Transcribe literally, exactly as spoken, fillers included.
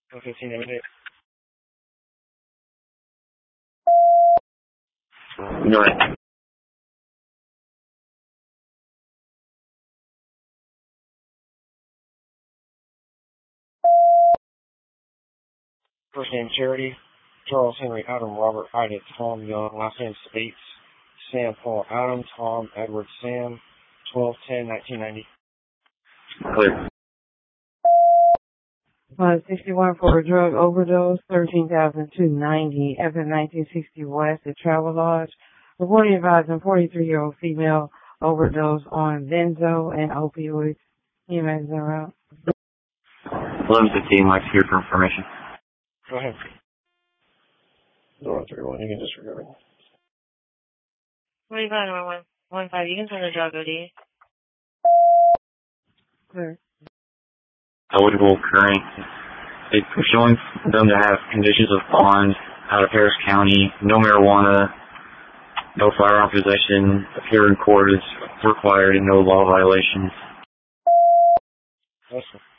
fifteen eight. North. First name Charity, Charles Henry Adam Robert Ida Tom Young, last name Spates, Sam Paul Adam Tom Edward Sam, twelve ten nineteen ninety. Clear. Uh, sixty-one for a drug overdose, thirteen thousand two hundred ninety, Evan nineteen sixty West at Travel Lodge. Reporting advising forty-three-year-old female overdose on benzo and opioids. You imagine that route? eleven fifteen, like here for information. Go ahead. zero three one, you can disregard it. What are you calling one one five? You can send a drug O D. Clear. Eligible current. It's showing them to have conditions of bond out of Harris County, no marijuana, no firearm possession, appear in court is required, and no law violations. Awesome.